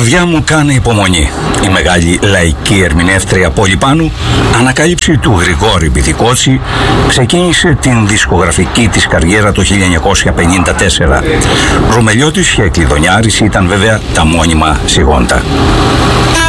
Καρδιά μου κάνε υπομονή. Η μεγάλη λαϊκή ερμηνεύτρια Πόλη Πάνου, ανακάλυψη του Γρηγόρη Μπιδικότσι, ξεκίνησε την δισκογραφική της καριέρα το 1954. Ρουμελιώτης και Κλειδονιάρης ήταν βέβαια τα μόνιμα σιγόντα.